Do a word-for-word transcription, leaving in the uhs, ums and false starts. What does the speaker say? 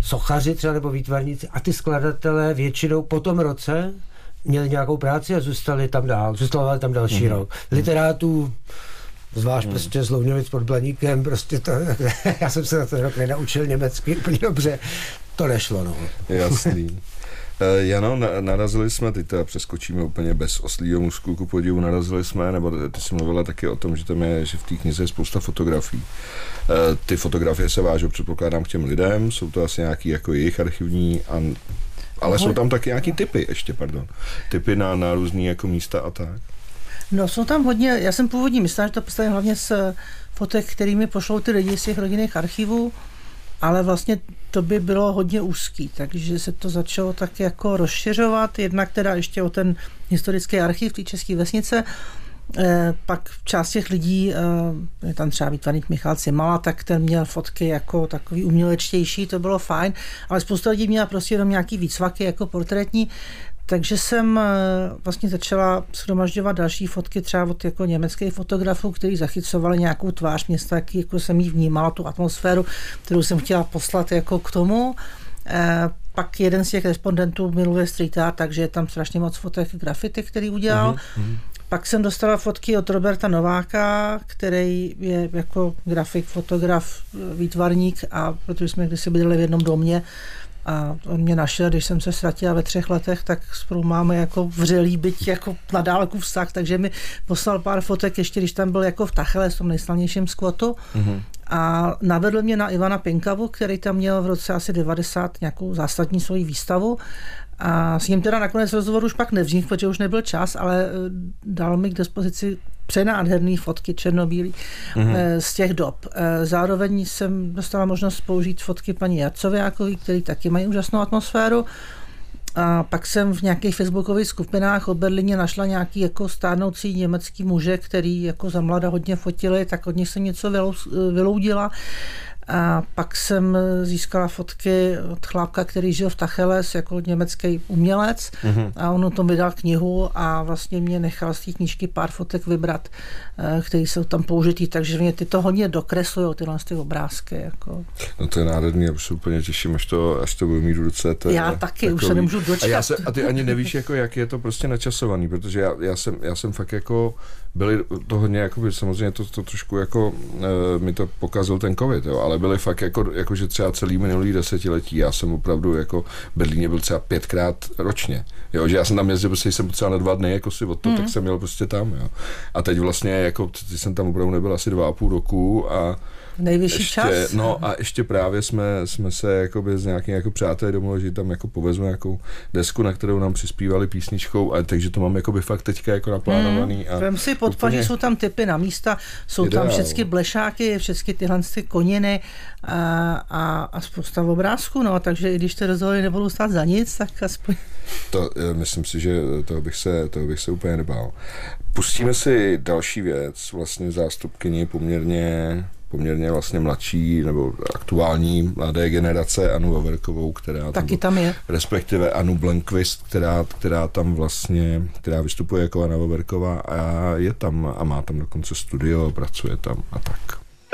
sochaři třeba nebo výtvarníci a ty skladatelé většinou po tom roce měli nějakou práci a zůstali tam dál, zůstali tam další mm. rok. Literátů, zvlášť mm. prostě z Louňovic pod Blaníkem, prostě to, já jsem se na ten rok nenaučil německy úplně dobře, to nešlo, no. Jasný. Jano, narazili jsme, teď teda přeskočíme úplně bez oslího můstku, ku podivu, narazili jsme, nebo ty jsi mluvila taky o tom, že tam je, že v té knize je spousta fotografií. Ty fotografie se vážou, předpokládám, k těm lidem, jsou to asi nějaký jako jejich archivní, a, ale jsou tam taky nějaký typy ještě, pardon, typy na, na různý jako místa a tak. No jsou tam hodně, já jsem původně myslela, že to postavím hlavně z fotek, kterými pošlou ty lidi z těch rodinných archivů, ale vlastně to by bylo hodně úzký, takže se to začalo tak jako rozšiřovat, jednak teda ještě o ten historický archiv té české vesnice, eh, pak část těch lidí, eh, tam třeba výtvarník Michal Cimala, tak ten měl fotky jako takový umělečtější, to bylo fajn, ale spousta lidí měla prostě jenom nějaký výcvaky jako portrétní, takže jsem vlastně začala shromažďovat další fotky třeba od jako německých fotografů, kteří zachycovali nějakou tvář města, taky jako jsem jí vnímala, tu atmosféru, kterou jsem chtěla poslat jako k tomu. E, pak jeden z těch respondentů miluje street art, takže je tam strašně moc fotek grafity, který udělal. Mm-hmm. Pak jsem dostala fotky od Roberta Nováka, který je jako grafik, fotograf, výtvarník, a protože jsme kdysi bydleli v jednom domě, a on mě našel, když jsem se ztratila ve třech letech, tak spolu máme jako vřelý, byť jako na dálku vztah, takže mi poslal pár fotek, ještě když tam byl jako v Tachele, v tom nejslavnějším skvotu. Mm-hmm. A navedl mě na Ivana Pinkavu, který tam měl v roce asi devadesát nějakou zásadní svoji výstavu. A s ním teda nakonec rozhovor už pak nevznikl, protože už nebyl čas, ale dal mi k dispozici přenádherný fotky černobílý mm-hmm. z těch dob. Zároveň jsem dostala možnost použít fotky paní Jarcoviákový, který taky mají úžasnou atmosféru. A pak jsem v nějakých facebookových skupinách o Berlíně našla nějaký jako stárnoucí německý muže, který jako za mlada hodně fotili, tak od nich jsem něco vyloudila. A pak jsem získala fotky od chlápka, který žil v Tacheles jako německý umělec, mm-hmm. a on o tom vydal knihu a vlastně mě nechal z té knížky pár fotek vybrat, které jsou tam použitý, takže mě ty to hodně dokreslujou, tyhle ty obrázky. Jako. No to je nádherný, já se úplně těším, až to, až to budu mít v ruce. To já taky, takový. Už se nemůžu dočkat. A, já se, a ty ani nevíš, jako, jak je to prostě načasovaný, protože já, já, jsem, já jsem fakt jako byli to hodně, jako, samozřejmě to, to trošku jako e, mi to pokazil ten covid, jo, ale byli fakt jako, jako, že třeba celý minulý desetiletí, já jsem opravdu jako v Berlíně byl třeba pětkrát ročně, jo, že já jsem tam jezdil, protože jsem třeba na dva dny, jako si od to, mm. tak jsem měl prostě tam, jo. A teď vlastně, jako, jsem tam opravdu nebyl asi dva a půl roku a nejvyšší ještě, čas. No a ještě právě jsme, jsme se jakoby s nějakým jako přáteli domluvili, že tam jako povezmu nějakou desku, na kterou nám přispívali písničkou, a takže to mám jakoby fakt teďka jako naplánovaný. Hmm, vem si pod paží, jsou tam typy na místa, jsou ideál. Tam všechny blešáky, všechny tyhle ty koniny a, a, a spousta obrázků, no, takže i když ty rozhovory nebudou stát za nic, tak aspoň... To, myslím si, že toho bych se, toho bych se úplně nebál. Pustíme si další věc, vlastně zástupkyni poměrně poměrně vlastně mladší nebo aktuální mladé generace Anu Wawerkovou, která taky tam, tam je. Respektive Anu Blomqvist, která, která tam vlastně, která vystupuje jako Anna Wawerková a je tam a má tam dokonce studio, pracuje tam a tak.